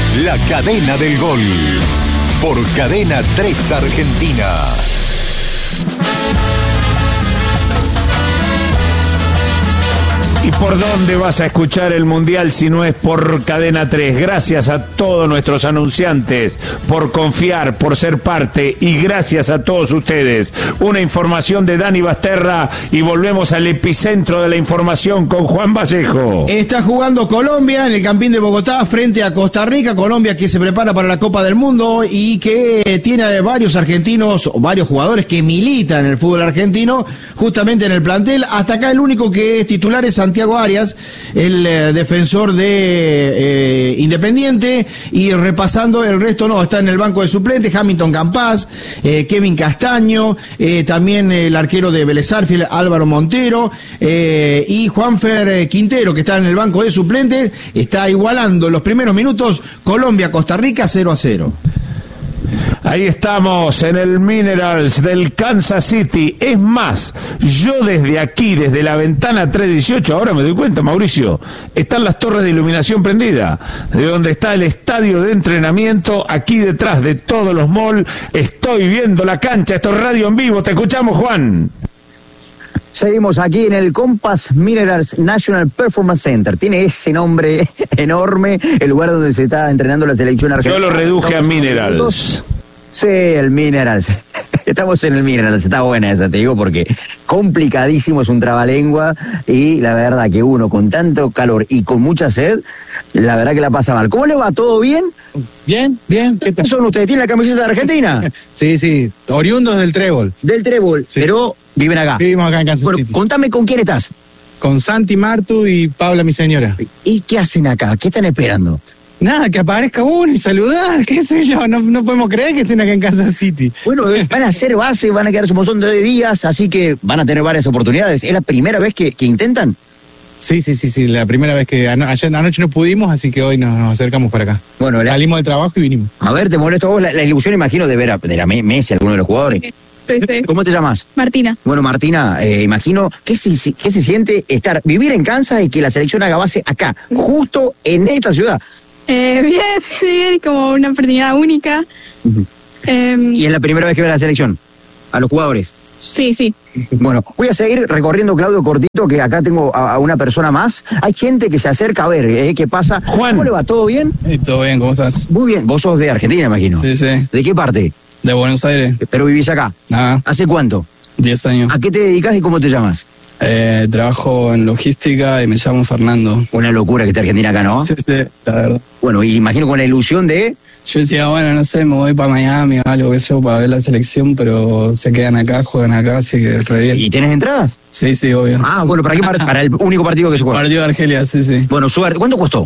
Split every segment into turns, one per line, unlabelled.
La Cadena del Gol. Por Cadena 3 Argentina.
¿Y por dónde vas a escuchar el Mundial si no es por Cadena 3? Gracias a todos nuestros anunciantes por confiar, por ser parte, y gracias a todos ustedes. Una información de Dani Basterra y volvemos al epicentro de la información con Juan Vallejo.
Está jugando Colombia en el Campín de Bogotá frente a Costa Rica. Colombia que se prepara para la Copa del Mundo y que tiene varios argentinos, varios jugadores que militan en el fútbol argentino, justamente en el plantel. Hasta acá el único que es titular es Santiago Arias, el defensor de Independiente, y repasando el resto no, está en el banco de suplentes Hamilton Campas, Kevin Castaño, también el arquero de Vélez Sarsfield, Álvaro Montero, y Juanfer Quintero, que está en el banco de suplentes. Está igualando los primeros minutos Colombia-Costa Rica 0-0.
Ahí estamos en el Minerals del Kansas City. Es más, yo desde aquí, desde la ventana 318, ahora me doy cuenta, Mauricio, están las torres de iluminación prendidas, de donde está el estadio de entrenamiento, aquí detrás de todos los malls. Estoy viendo la cancha, esto es radio en vivo. Te escuchamos, Juan.
Seguimos aquí en el Compass Minerals National Performance Center. Tiene ese nombre enorme, el lugar donde se está entrenando la selección argentina.
Yo lo reduje a Minerals.
Sí, el Minerals. Estamos en el Minerals, está buena esa, te digo, porque complicadísimo, es un trabalengua, y la verdad que uno con tanto calor y con mucha sed, la verdad que la pasa mal. ¿Cómo le va? ¿Todo bien?
Bien.
¿Qué son ustedes? ¿Tienen la camiseta de Argentina?
Sí, oriundos del Trébol.
Del Trébol, sí. Pero viven acá.
Vivimos acá en Kansas City.
Contame con quién estás.
Con Santi Martu y Paula, mi señora.
¿Y qué hacen acá? ¿Qué están esperando?
Nada, que aparezca uno y saludar, qué sé yo, no podemos creer que estén acá en Kansas City.
Bueno, van a hacer base, van a quedar un montón de días, así que van a tener varias oportunidades. ¿Es la primera vez que intentan?
Sí, la primera vez que ayer anoche no pudimos, así que hoy nos acercamos para acá.
Bueno,
salimos del trabajo y vinimos.
A ver, te molesto a vos la ilusión, imagino, de ver a Messi, alguno de los jugadores.
Sí.
¿Cómo te llamas?
Martina.
Bueno, Martina, imagino, ¿qué se siente vivir en Kansas y que la selección haga base acá, justo en esta ciudad?
Bien, sí, como una oportunidad única.
Uh-huh. ¿Y es la primera vez que ve a la selección? ¿A los jugadores?
Sí.
Bueno, voy a seguir recorriendo, Claudio, cortito, que acá tengo a una persona más. Hay gente que se acerca a ver qué pasa.
Juan.
¿Cómo le va? ¿Todo bien?
Todo bien, ¿cómo estás?
Muy bien. Vos sos de Argentina, imagino.
Sí.
¿De qué parte?
De Buenos Aires.
¿Pero vivís acá?
Nada.
¿Hace cuánto?
10 años.
¿A qué te dedicas y cómo te llamas?
Trabajo en logística y me llamo Fernando.
Una locura que esté Argentina acá, ¿no?
Sí, la verdad.
Bueno, y imagino con la ilusión de...
Yo decía, bueno, no sé, me voy para Miami o algo que yo para ver la selección, pero se quedan acá, juegan acá, así que re bien.
¿Y tienes entradas?
Sí, obvio.
Ah, bueno, ¿para qué? Para el único partido que se juega.
Partido de Argelia, sí.
Bueno, suerte. ¿Cuánto costó?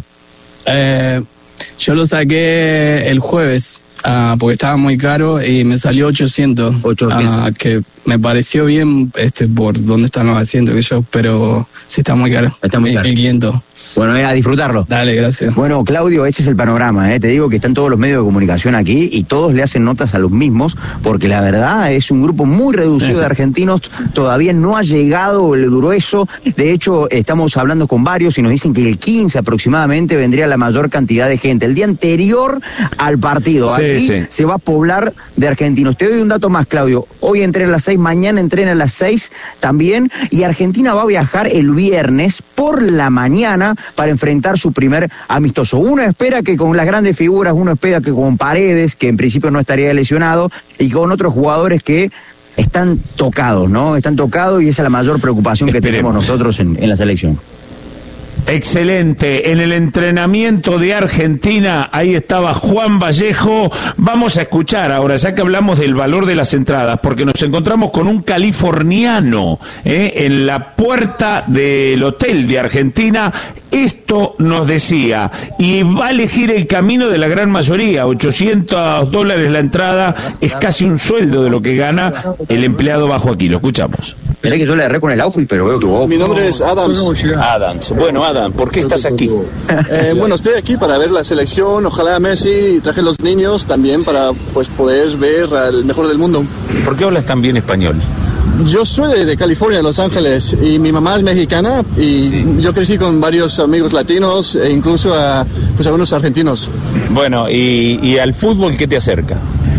Yo lo saqué el jueves. Porque estaba muy caro y me salió 800. Que me pareció bien por dónde están los asientos, pero sí está muy caro.
Está muy caro.
1500.
Bueno, a disfrutarlo.
Dale, gracias.
Bueno, Claudio, ese es el panorama, Te digo que están todos los medios de comunicación aquí y todos le hacen notas a los mismos, porque la verdad es un grupo muy reducido de argentinos, todavía no ha llegado el grueso. De hecho, estamos hablando con varios y nos dicen que el 15 aproximadamente vendría la mayor cantidad de gente. El día anterior al partido, aquí se va a poblar de argentinos. Te doy un dato más, Claudio. Hoy entrena a las 6, mañana entrena a las 6 también, y Argentina va a viajar el viernes por la mañana para enfrentar su primer amistoso. Uno espera que con las grandes figuras, uno espera que con Paredes, que en principio no estaría lesionado, y con otros jugadores que están tocados, ¿no? Están tocados, y esa es la mayor preocupación que tenemos nosotros en la selección.
Excelente. En el entrenamiento de Argentina, ahí estaba Juan Vallejo. Vamos a escuchar ahora, ya que hablamos del valor de las entradas, porque nos encontramos con un californiano en la puerta del hotel de Argentina. Esto nos decía, y va a elegir el camino de la gran mayoría. $800 la entrada, es casi un sueldo de lo que gana el empleado bajo aquí. Lo escuchamos.
Esperé que yo le agarré con el outfit, pero veo que vos...
Mi nombre es Adams.
Bueno, Adam, ¿por qué estás aquí?
Bueno, estoy aquí para ver la selección, ojalá Messi, traje a los niños también para poder ver al mejor del mundo.
¿Por qué hablas tan bien español?
Yo soy de California, de Los Ángeles, y mi mamá es mexicana, y yo crecí con varios amigos latinos e incluso pues algunos argentinos.
Bueno, y al fútbol, ¿qué te acerca?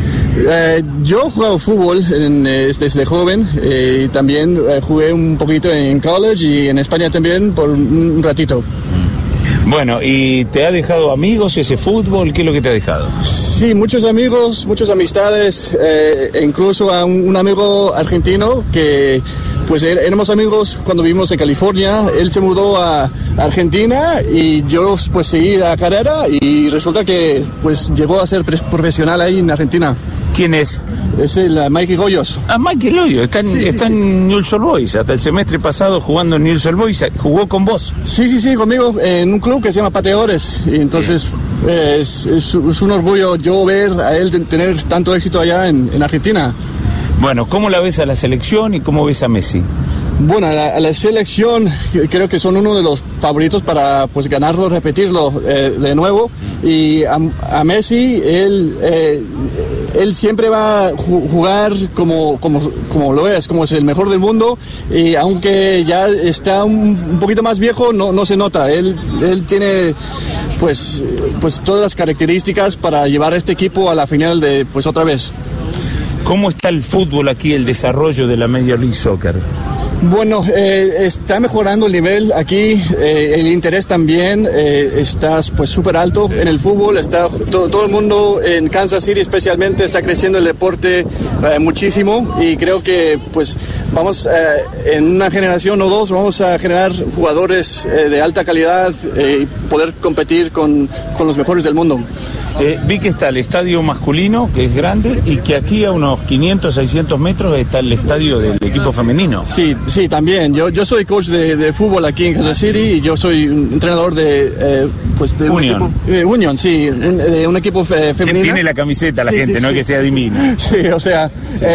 Yo he jugado fútbol desde joven, y también jugué un poquito en college y en España también por un ratito.
Bueno, ¿y te ha dejado amigos ese fútbol? ¿Qué es lo que te ha dejado?
Sí, muchos amigos, muchas amistades, e incluso a un amigo argentino que pues éramos amigos cuando vivimos en California. Él se mudó a Argentina y yo pues seguí la carrera y resulta que pues llegó a ser profesional ahí en Argentina.
¿Quién es?
Es el Mikey Goyos.
Ah, Mikey Goyos, está en Newell's Old Boys, hasta el semestre pasado jugando en Newell's Old Boys, ¿jugó con vos?
Sí, conmigo, en un club que se llama Pateadores, y entonces es un orgullo yo ver a él tener tanto éxito allá en Argentina.
Bueno, ¿cómo la ves a la selección y cómo ves a Messi?
Bueno, a la selección creo que son uno de los favoritos para pues ganarlo, repetirlo de nuevo. Y a Messi, él siempre va a jugar como lo es, como es el mejor del mundo. Y aunque ya está un poquito más viejo, no se nota. Él tiene pues todas las características para llevar a este equipo a la final de pues otra vez.
¿Cómo está el fútbol aquí, el desarrollo de la Major League Soccer?
Bueno, está mejorando el nivel aquí, el interés también está pues súper alto en el fútbol, está todo el mundo en Kansas City especialmente está creciendo el deporte muchísimo, y creo que pues vamos en una generación o dos vamos a generar jugadores de alta calidad y poder competir con los mejores del mundo.
Vi que está el estadio masculino, que es grande, y que aquí a unos 500, 600 metros está el estadio del equipo femenino.
Sí, también. Yo soy coach de fútbol aquí en Kansas City, y yo soy un entrenador de
Union.
Union, sí, de un equipo femenino.
Tiene la camiseta la gente, no es que sea divina.
Sí, o sea,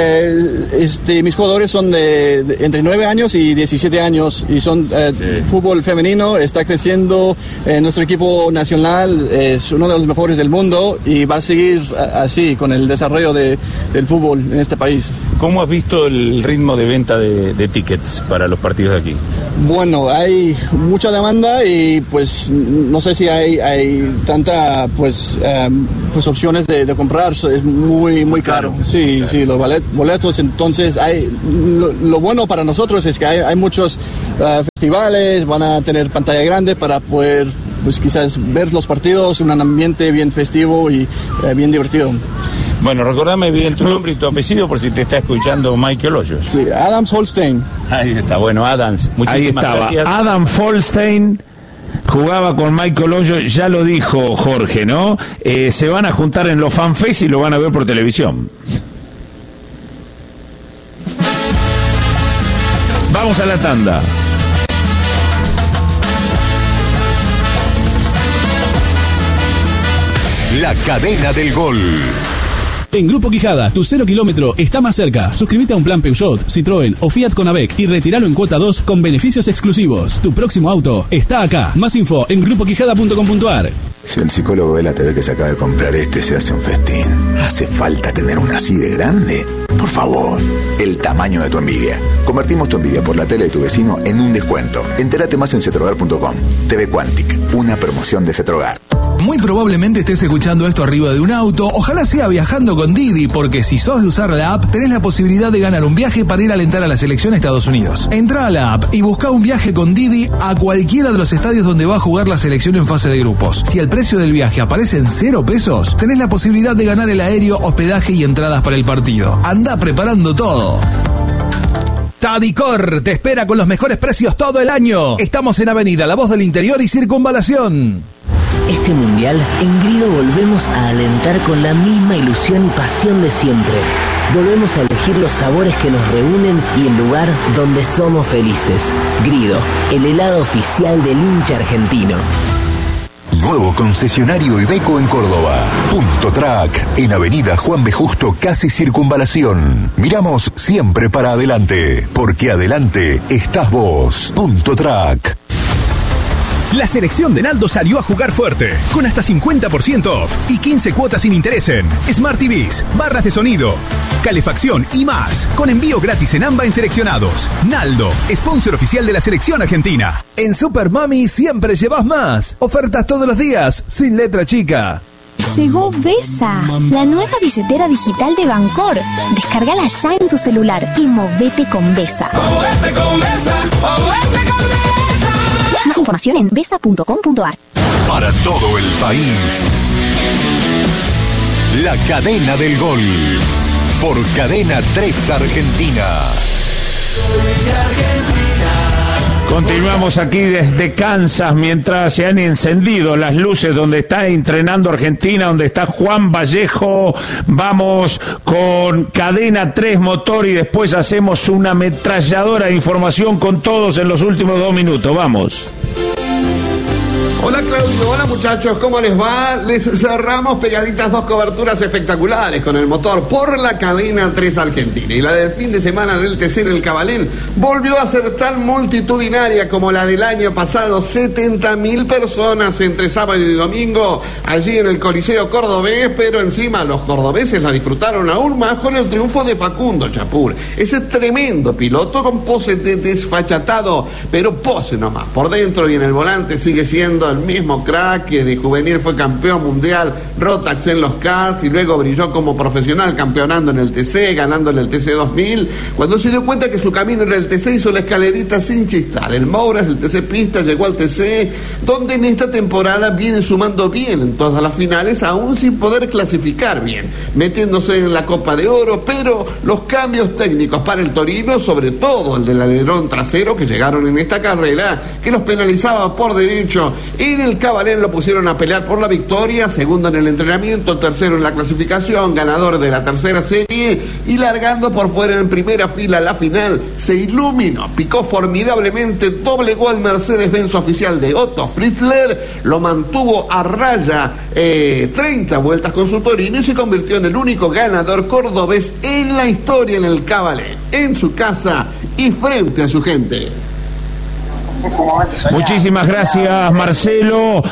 mis jugadores son de entre 9 años y 17 años, y son fútbol femenino, está creciendo, nuestro equipo nacional es uno de los mejores del mundo, y va a seguir así con el desarrollo del fútbol en este país.
¿Cómo has visto el ritmo de venta de tickets para los partidos de aquí?
Bueno, hay mucha demanda y pues no sé si hay tanta pues opciones de comprar, es muy caro. Sí, los boletos, entonces lo bueno para nosotros es que hay muchos festivales, van a tener pantalla grande para poder pues quizás ver los partidos en un ambiente bien festivo y bien divertido.
Bueno, recordame bien tu nombre y tu apellido por si te está escuchando Michael Hoyos.
Sí, Adams Holstein.
Ahí está, bueno, Adams. Muchísimas gracias. Adam Holstein jugaba con Michael Hoyos, ya lo dijo Jorge, ¿no? Se van a juntar en los fanfests y lo van a ver por televisión. Vamos a la tanda.
La cadena del gol.
En Grupo Quijada, tu 0 kilómetro está más cerca. Suscríbete a un plan Peugeot, Citroën o Fiat con AVEC y retíralo en cuota 2 con beneficios exclusivos. Tu próximo auto está acá. Más info en grupoquijada.com.ar.
Si el psicólogo ve la TV que se acaba de comprar se hace un festín. ¿Hace falta tener una así de grande? Por favor, el tamaño de tu envidia. Convertimos tu envidia por la tele de tu vecino en un descuento. Entérate más en cetrogar.com. TV Quantic, una promoción de Cetrogar.
Muy probablemente estés escuchando esto arriba de un auto, ojalá sea viajando con Didi, porque si sos de usar la app, tenés la posibilidad de ganar un viaje para ir a alentar a la selección Estados Unidos. Entrá a la app y busca un viaje con Didi a cualquiera de los estadios donde va a jugar la selección en fase de grupos. Si el precio del viaje aparece en 0 pesos, tenés la posibilidad de ganar el aéreo, hospedaje y entradas para el partido. Andá preparando todo.
Tadicor te espera con los mejores precios todo el año. Estamos en Avenida La Voz del Interior y Circunvalación.
Este mundial, en Grido volvemos a alentar con la misma ilusión y pasión de siempre. Volvemos a elegir los sabores que nos reúnen y el lugar donde somos felices. Grido, el helado oficial del hincha argentino.
Nuevo concesionario Iveco en Córdoba. Punto Track, en Avenida Juan B. Justo, casi Circunvalación. Miramos siempre para adelante, porque adelante estás vos. Punto Track.
La selección de Naldo salió a jugar fuerte, con hasta 50% off y 15 cuotas sin interés en Smart TVs, barras de sonido, calefacción y más, con envío gratis en AMBA en seleccionados. Naldo, sponsor oficial de la selección argentina.
En Super Mami siempre llevas más. Ofertas todos los días, sin letra chica.
Llegó Vesa, la nueva billetera digital de Bancor. Descárgala ya en tu celular y movete con Vesa.
¡Movete con Vesa! ¡Movete con Vesa!
Más información en vesa.com.ar.
Para todo el país, la cadena del gol. Por Cadena 3 Argentina.
Continuamos aquí desde Kansas mientras se han encendido las luces donde está entrenando Argentina, donde está Juan Vallejo. Vamos con Cadena 3 Motor y después hacemos una ametralladora de información con todos en los últimos 2 minutos. Vamos.
Hola Claudio, hola muchachos, ¿cómo les va? Les cerramos pegaditas 2 coberturas espectaculares con el motor por la Cadena 3 Argentina. Y la del fin de semana del TC en el Cabalén volvió a ser tan multitudinaria como la del año pasado. 70.000 personas entre sábado y domingo allí en el Coliseo Cordobés, pero encima los cordobeses la disfrutaron aún más con el triunfo de Facundo Chapur. Ese tremendo piloto con pose de desfachatado, pero pose nomás. Por dentro y en el volante sigue siendo el mismo crack que de juvenil fue campeón mundial Rotax en los karts y luego brilló como profesional campeonando en el TC, ganando en el TC 2000. Cuando se dio cuenta que su camino era el TC, hizo la escalerita sin chistar. El Mouras, el TC Pista, llegó al TC, donde en esta temporada viene sumando bien en todas las finales, aún sin poder clasificar bien, metiéndose en la Copa de Oro, pero los cambios técnicos para el Torino, sobre todo el del alerón trasero que llegaron en esta carrera, que los penalizaba por derecho. En el Cabalén lo pusieron a pelear por la victoria, segundo en el entrenamiento, tercero en la clasificación, ganador de la tercera serie y largando por fuera en primera fila la final. Se iluminó, picó formidablemente, doblegó al Mercedes-Benz oficial de Otto Fritzler, lo mantuvo a raya 30 vueltas con su Torino y se convirtió en el único ganador cordobés en la historia en el Cabalén, en su casa y frente a su gente.
Muchísimas gracias, Marcelo.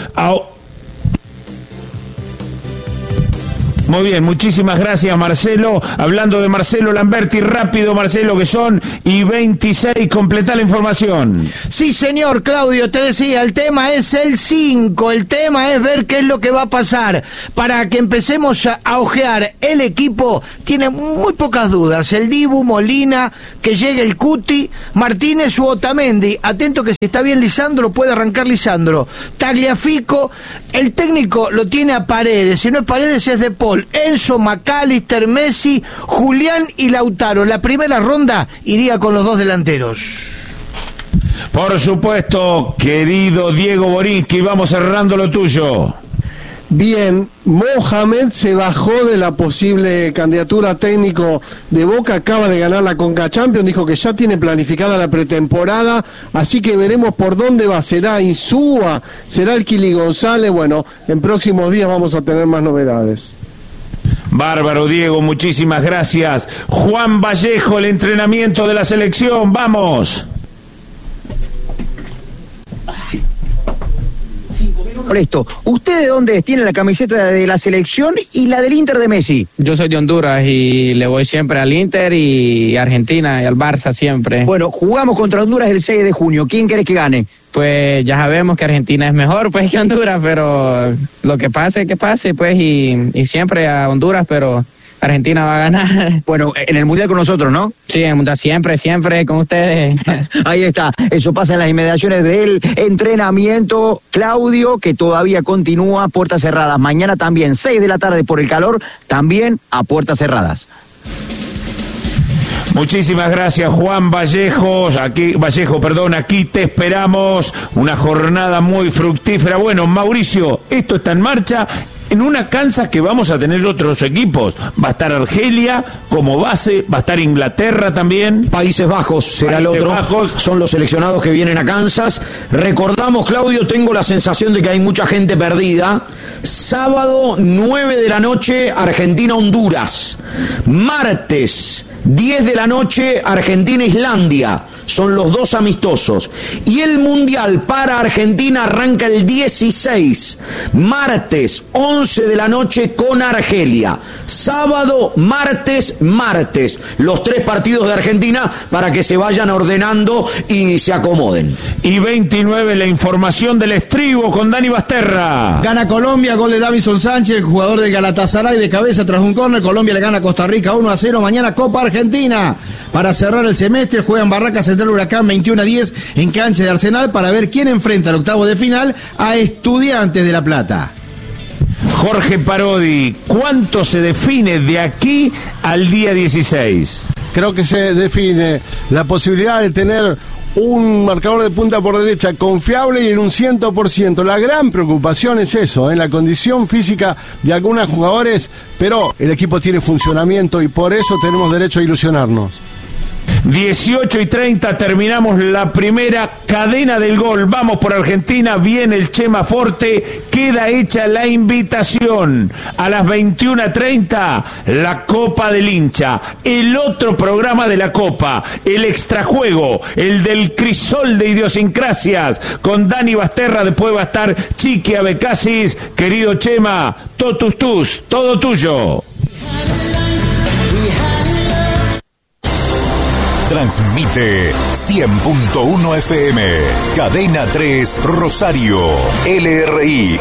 Muy bien, muchísimas gracias, Marcelo. Hablando de Marcelo Lamberti, rápido, Marcelo, que son y 26, completa la información.
Sí, señor, Claudio, te decía, el tema es el 5, el tema es ver qué es lo que va a pasar. Para que empecemos a ojear, el equipo tiene muy pocas dudas. El Dibu, Molina, que llegue el Cuti, Martínez u Otamendi. Atento que si está bien Lisandro, puede arrancar Lisandro. Tagliafico, el técnico lo tiene a Paredes, si no es Paredes es De Paul. Enzo, McAllister, Messi, Julián y Lautaro. La primera ronda iría con los 2 delanteros.
Por supuesto, querido Diego Borinsky, vamos cerrando lo tuyo.
Bien, Mohamed se bajó de la posible candidatura técnico de Boca, acaba de ganar la Conca Champions, dijo que ya tiene planificada la pretemporada, así que veremos por dónde va, será Insúa, será el Kili González, bueno, en próximos días vamos a tener más novedades.
Bárbaro, Diego, muchísimas gracias. Juan Vallejo, el entrenamiento de la selección, vamos.
Por esto, ¿usted de dónde tiene la camiseta de la selección y la del Inter de Messi?
Yo soy de Honduras y le voy siempre al Inter y a Argentina y al Barça siempre.
Bueno, jugamos contra Honduras el 6 de junio. ¿Quién querés que gane?
Pues ya sabemos que Argentina es mejor pues que Honduras, pero lo que pase, pues, y siempre a Honduras, pero Argentina va a ganar.
Bueno, en el Mundial con nosotros, ¿no?
Sí, en el Mundial siempre con ustedes.
Ahí está, eso pasa en las inmediaciones del entrenamiento. Claudio, que todavía continúa a puertas cerradas. Mañana también, 6 de la tarde por el calor, también a puertas cerradas.
Muchísimas gracias, Juan Vallejo. Aquí te esperamos. Una jornada muy fructífera. Bueno, Mauricio, esto está en marcha en una Kansas que vamos a tener otros equipos. Va a estar Argelia como base, va a estar Inglaterra también.
Países Bajos será el otro. Son los seleccionados que vienen a Kansas. Recordamos, Claudio, tengo la sensación de que hay mucha gente perdida. Sábado, 9 de la noche, Argentina-Honduras. Martes, 10 de la noche, Argentina-Islandia. Son los dos amistosos. Y el Mundial para Argentina arranca el 16. Martes, 11 de la noche con Argelia. Sábado, martes. Los 3 partidos de Argentina para que se vayan ordenando y se acomoden.
Y 29, la información del estribo con Dani Basterra.
Gana Colombia, gol de Davinson Sánchez, el jugador del Galatasaray, de cabeza tras un córner. Colombia le gana a Costa Rica 1-0. Mañana Copa Argentina. Para cerrar el semestre juegan Barracas Central Huracán 21-10 en cancha de Arsenal para ver quién enfrenta al octavo de final a Estudiantes de La Plata.
Jorge Parodi, ¿cuánto se define de aquí al día 16?
Creo que se define la posibilidad de tener un marcador de punta por derecha confiable y en un 100%. La gran preocupación es eso, la condición física de algunos jugadores, pero el equipo tiene funcionamiento y por eso tenemos derecho a ilusionarnos.
18:30 terminamos la primera cadena del gol. Vamos por Argentina, viene el Chema Forte, queda hecha la invitación. A las 21:30 la Copa del Hincha, el otro programa de la Copa, el extrajuego, el del crisol de idiosincrasias con Dani Basterra. Después va a estar Chiqui Abecasis. Querido Chema, totus tus, todo tuyo.
Transmite 100.1 FM, Cadena 3 Rosario, LRI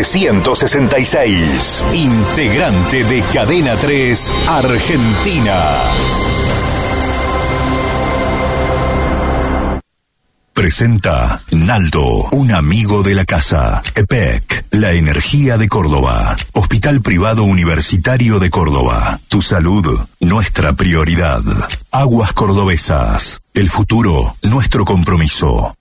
766, integrante de Cadena 3 Argentina. Presenta Naldo, un amigo de la casa. EPEC, la energía de Córdoba. Hospital Privado Universitario de Córdoba. Tu salud, nuestra prioridad. Aguas Cordobesas, el futuro, nuestro compromiso.